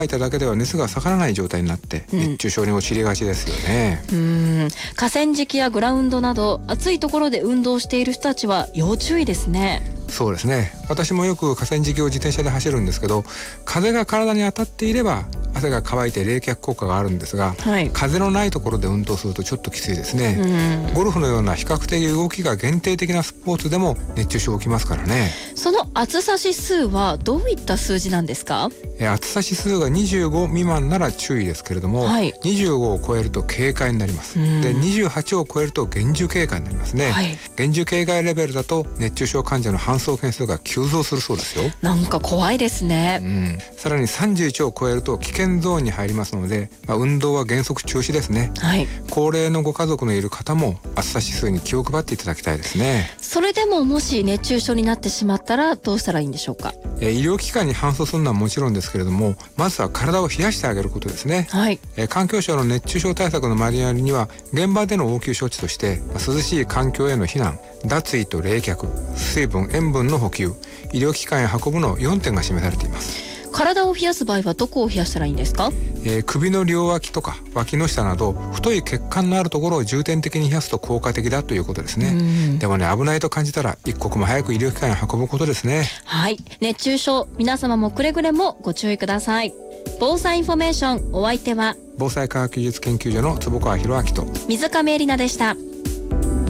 いただけでは熱が下がらない状態になって熱中症に陥りがちですよね。 河川敷やグラウンドなど暑いところで運動している人たちは要注意ですね。 そうですね。私もよく河川敷を自転車で走るんですけど、風が体に当たっていれば汗が乾いて冷却効果があるんですが、風のないところで運動するとちょっときついですね。ゴルフのような比較的動きが限定的なスポーツでも熱中症起きますからね。 その暑さ指数はどういった数字なんですか？ 暑さ指数が25未満なら注意ですけれども、25を超えると警戒になります。で、28を超えると厳重警戒になりますね。厳重警戒レベルだと熱中症患者の搬送件数が急増するそうですよ。 なんか怖いですね。 さらに31を超えると危険ゾーンに入りますので、運動は原則中止ですね。高齢のご家族のいる方も暑さ指数に気を配っていただきたいですね。 それでももし熱中症になってしまったらどうしたらいいんでしょうか？ 医療機関に搬送するのはもちろんですけれども、まずは体を冷やしてあげることですね。環境省の熱中症対策のマニュアルには、現場での応急処置として涼しい環境への避難、脱衣と冷却、水分塩分の補給、医療機関へ運ぶの4点が示されています。 体を冷やす場合はどこを冷やしたらいいんですか？ 首の両脇とか脇の下など太い血管のあるところを重点的に冷やすと効果的だということですね。でもね、危ないと感じたら一刻も早く医療機関へ運ぶことですね。 熱中症、皆様もくれぐれもご注意ください。防災インフォメーション、お相手は防災科学技術研究所の坪川博明と水上恵里奈でした。